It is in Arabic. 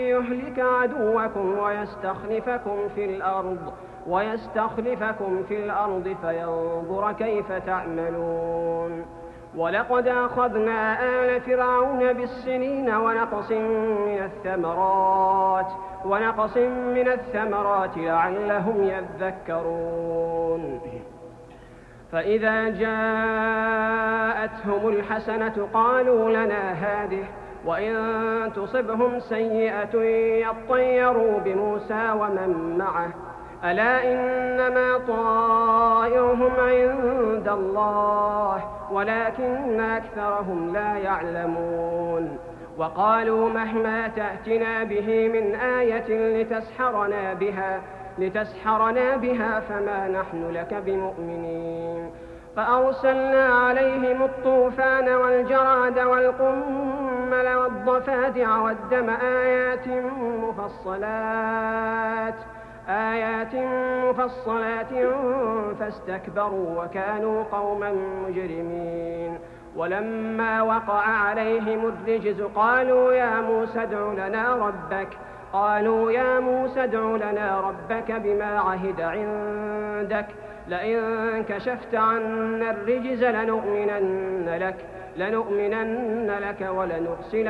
يهلك عدوكم ويستخلفكم في الأرض فينظر كيف تعملون. ولقد أخذنا آل فرعون بالسنين ونقص من الثمرات لعلهم يذكرون. فإذا جاءتهم الحسنة قالوا لنا هذه، وإن تصبهم سيئة يطيروا بموسى ومن معه، ألا إنما طائرهم عند الله ولكن أكثرهم لا يعلمون. وقالوا مهما تأتنا به من آية لتسحرنا بها فما نحن لك بمؤمنين. فأرسلنا عليهم الطوفان والجراد والقمل والضفادع والدم آيات مفصلات فاستكبروا وكانوا قوما مجرمين. ولما وقع عليهم الرجز قالوا يا موسى ادع لنا ربك بما عهد عندك لئن كشفت عنا الرجز لنؤمنن لك ولنرسلن